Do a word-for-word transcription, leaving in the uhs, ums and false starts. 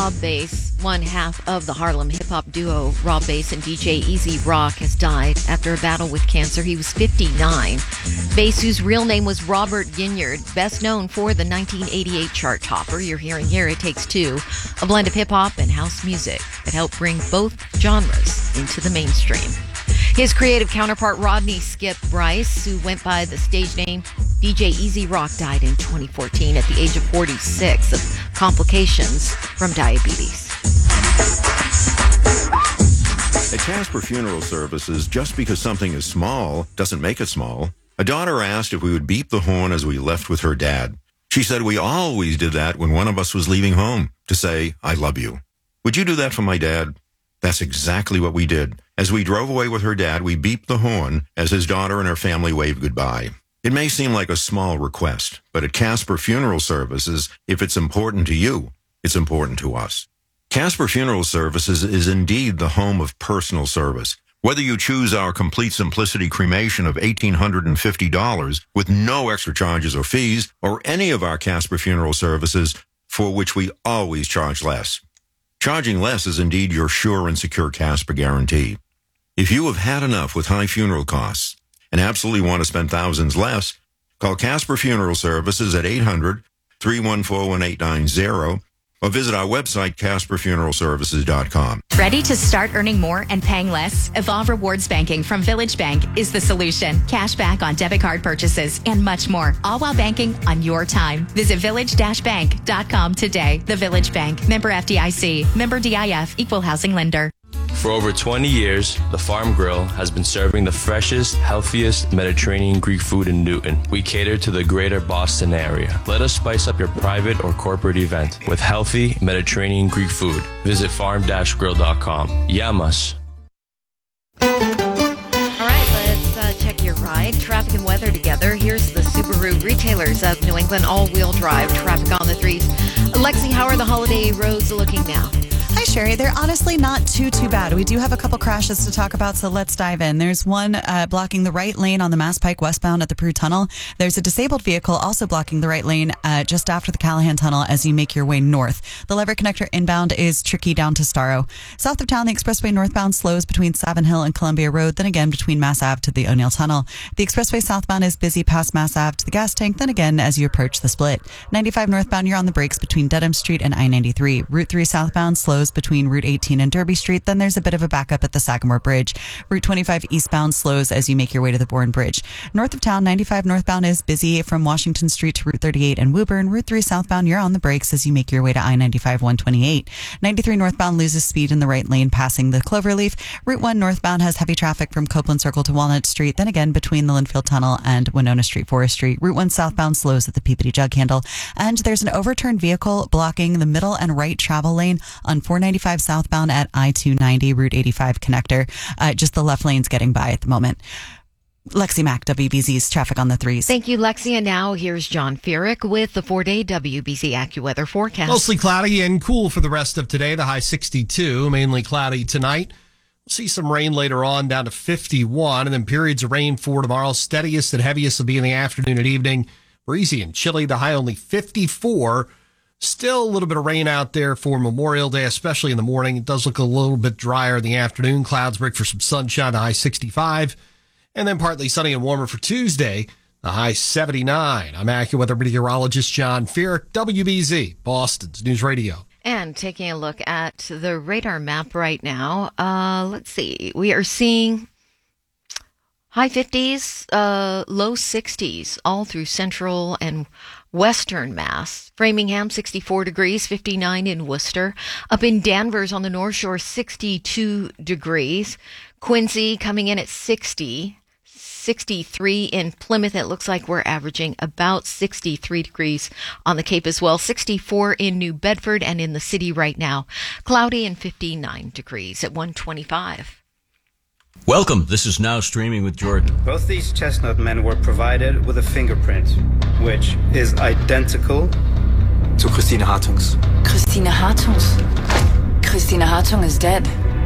Rob Bass, one half of the Harlem hip-hop duo Rob Bass and D J Easy Rock, has died after a battle with cancer. He was fifty-nine. Bass, whose real name was Robert Ginyard, best known for the nineteen eighty-eight chart topper you're hearing here, It Takes Two, a blend of hip-hop and house music that helped bring both genres into the mainstream. His creative counterpart, Rodney Skip Bryce, who went by the stage name D J Easy Rock, died in twenty fourteen at the age of forty-six of complications from diabetes. At Casper Funeral Services, just because something is small doesn't make it small. A daughter asked if we would beep the horn as we left with her dad. She said we always did that when one of us was leaving home, to say, I love you. Would you do that for my dad? That's exactly what we did. As we drove away with her dad, we beeped the horn as his daughter and her family waved goodbye. It may seem like a small request, but at Casper Funeral Services, if it's important to you, it's important to us. Casper Funeral Services is indeed the home of personal service. Whether you choose our Complete Simplicity cremation of one thousand eight hundred fifty dollars with no extra charges or fees, or any of our Casper Funeral Services for which we always charge less. Charging less is indeed your sure and secure Casper guarantee. If you have had enough with high funeral costs and absolutely want to spend thousands less, call Casper Funeral Services at eight hundred, three one four, one eight nine zero or visit our website, casper funeral services dot com. Ready to start earning more and paying less? Evolve Rewards Banking from Village Bank is the solution. Cash back on debit card purchases and much more, all while banking on your time. Visit village dash bank dot com today. The Village Bank, member F D I C, member D I F, equal housing lender. For over twenty years, the Farm Grill has been serving the freshest, healthiest Mediterranean Greek food in Newton. We cater to the greater Boston area. Let us spice up your private or corporate event with healthy Mediterranean Greek food. Visit farm dash grill dot com. Yamas. All right, let's uh, check your ride. Traffic and weather together. Here's the Subaru Retailers of New England all-wheel drive traffic on the threes. Lexi, how are the holiday roads looking now? Hi, Sherry. They're honestly not too, too bad. We do have a couple crashes to talk about, so let's dive in. There's one uh, blocking the right lane on the Mass Pike westbound at the Peru Tunnel. There's a disabled vehicle also blocking the right lane uh, just after the Callahan Tunnel as you make your way north. The Lever Connector inbound is tricky down to Starro. South of town, the expressway northbound slows between Savin Hill and Columbia Road, then again between Mass Ave to the O'Neill Tunnel. The expressway southbound is busy past Mass Ave to the gas tank, then again as you approach the split. ninety-five northbound, you're on the brakes between Dedham Street and I ninety-three. Route three southbound slows between Route eighteen and Derby Street. Then there's a bit of a backup at the Sagamore Bridge. Route twenty-five eastbound slows as you make your way to the Bourne Bridge. North of town, ninety-five northbound is busy from Washington Street to Route thirty-eight and Woburn. Route three southbound, you're on the brakes as you make your way to I ninety-five, one twenty-eight. ninety-three northbound loses speed in the right lane passing the Cloverleaf. Route one northbound has heavy traffic from Copeland Circle to Walnut Street. Then again between the Linfield Tunnel and Winona Street, Forest Street. Route one southbound slows at the Peabody Jug Handle. And there's an overturned vehicle blocking the middle and right travel lane on four ninety-five southbound at I two ninety, Route eighty-five connector. Uh, just the left lane's getting by at the moment. Lexi Mack, W B Z's traffic on the threes. Thank you, Lexi. And now here's John Feerick with the four-day W B Z AccuWeather forecast. Mostly cloudy and cool for the rest of today. The high sixty-two, mainly cloudy tonight. We'll see some rain later on down to fifty-one, and then periods of rain for tomorrow. Steadiest and heaviest will be in the afternoon and evening. Breezy and chilly, the high only fifty-four. Still a little bit of rain out there for Memorial Day, especially in the morning. It does look a little bit drier in the afternoon. Clouds break for some sunshine, the high sixty-five. And then partly sunny and warmer for Tuesday, the high seventy-nine. I'm AccuWeather meteorologist John Feerick, W B Z, Boston's News Radio. And taking a look at the radar map right now, uh, let's see. We are seeing high fifties, uh, low sixties, all through central and western Mass. Framingham, sixty-four degrees, fifty-nine in Worcester. Up in Danvers on the North Shore, sixty-two degrees. Quincy coming in at sixty. sixty-three in Plymouth. It looks like we're averaging about sixty-three degrees on the Cape as well. sixty-four in New Bedford and in the city right now. Cloudy and fifty-nine degrees at one twenty-five. Welcome. This is Now Streaming with Jordan. Both these chestnut men were provided with a fingerprint, which is identical to Christine Hartungs. Christine Hartungs? Christine Hartung is dead.